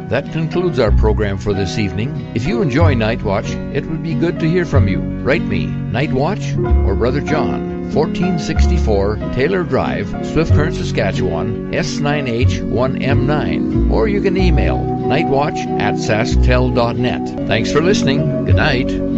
That concludes our program for this evening. If you enjoy Night Watch, it would be good to hear from you. Write me, Night Watch or Brother John, 1464 Taylor Drive, Swift Current, Saskatchewan, S9H1M9. Or you can email nightwatch@sasktel.net. Thanks for listening. Good night.